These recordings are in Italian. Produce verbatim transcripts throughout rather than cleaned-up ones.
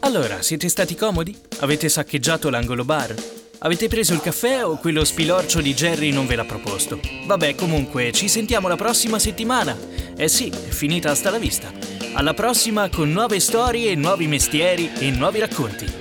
Allora, siete stati comodi? Avete saccheggiato l'angolo bar? Avete preso il caffè o quello spilorcio di Jerry non ve l'ha proposto? Vabbè, comunque, ci sentiamo la prossima settimana. Eh sì, è finita, hasta la vista. Alla prossima con nuove storie, nuovi mestieri e nuovi racconti.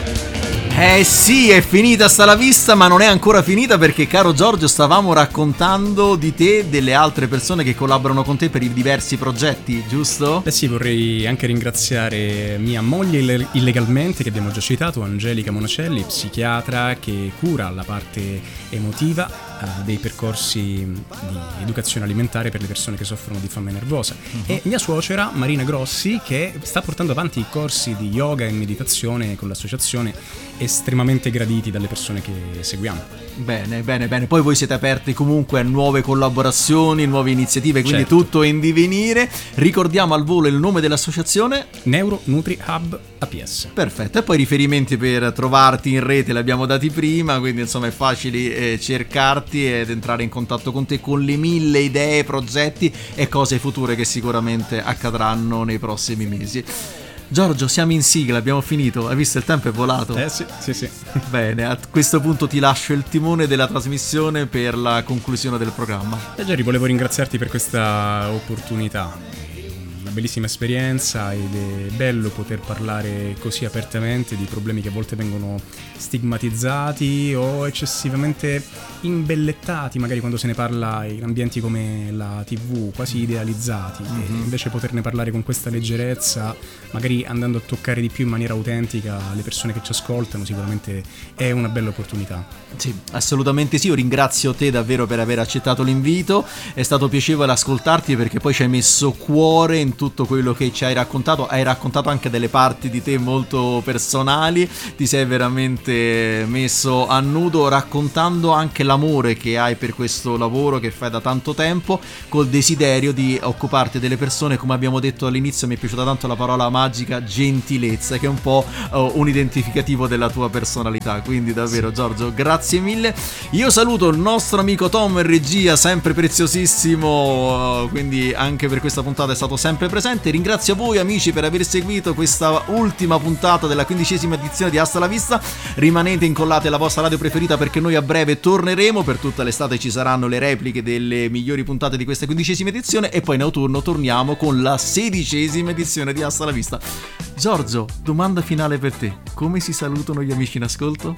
Eh sì, è finita sta la vista, ma non è ancora finita perché, caro Giorgio, stavamo raccontando di te e delle altre persone che collaborano con te per i diversi progetti, giusto? Eh sì, vorrei anche ringraziare mia moglie ille- illegalmente, che abbiamo già citato, Angelica Monacelli, psichiatra che cura la parte emotiva eh, dei percorsi di educazione alimentare per le persone che soffrono di fame nervosa. Uh-huh. E mia suocera Marina Grossi, che sta portando avanti i corsi di yoga e meditazione con l'associazione, estremamente graditi dalle persone che seguiamo. Bene, bene, bene. Poi voi siete aperti comunque a nuove collaborazioni, nuove iniziative, quindi certo. Tutto in divenire. Ricordiamo al volo il nome dell'associazione: Neuro Nutri Hub A P S. Perfetto, e poi i riferimenti per trovarti in rete li abbiamo dati prima, quindi insomma è facile eh, cercarti ed entrare in contatto con te con le mille idee, progetti e cose future che sicuramente accadranno nei prossimi mesi. Giorgio, siamo in sigla, abbiamo finito. Hai visto, il tempo è volato? Eh sì, sì, sì. Bene, a questo punto ti lascio il timone della trasmissione per la conclusione del programma. E Jerry, volevo ringraziarti per questa opportunità. Una bellissima esperienza ed è bello poter parlare così apertamente di problemi che a volte vengono stigmatizzati o eccessivamente imbellettati, magari quando se ne parla in ambienti come la tivù, quasi idealizzati. Mm-hmm. E invece poterne parlare con questa leggerezza, magari andando a toccare di più in maniera autentica le persone che ci ascoltano, sicuramente è una bella opportunità. Sì, assolutamente sì. Io ringrazio te davvero per aver accettato l'invito, è stato piacevole ascoltarti perché poi ci hai messo cuore in tutto quello che ci hai raccontato. Hai raccontato anche delle parti di te molto personali, ti sei veramente messo a nudo raccontando anche l'amore che hai per questo lavoro che fai da tanto tempo, col desiderio di occuparti delle persone. Come abbiamo detto all'inizio, mi è piaciuta tanto la parola magica gentilezza, che è un po' uh, un identificativo della tua personalità, quindi davvero sì. Giorgio, grazie mille. Io saluto il nostro amico Tom in regia, sempre preziosissimo, uh, quindi anche per questa puntata è stato sempre presente. Ringrazio voi amici per aver seguito questa ultima puntata della quindicesima edizione di Hasta la Vista. Rimanete incollati alla vostra radio preferita perché noi a breve torneremo. Per tutta l'estate ci saranno le repliche delle migliori puntate di questa quindicesima edizione e poi in autunno torniamo con la sedicesima edizione di Hasta la Vista. Giorgio, domanda finale per te: come si salutano gli amici in ascolto?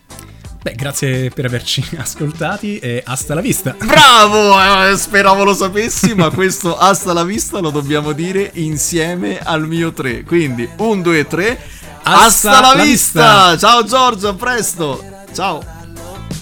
Beh, grazie per averci ascoltati e hasta la vista. Bravo, eh, speravo lo sapessi, ma questo hasta la vista lo dobbiamo dire insieme al mio tre. Quindi un, due, tre, hasta, hasta la, la vista. vista. Ciao Giorgio, a presto. Ciao.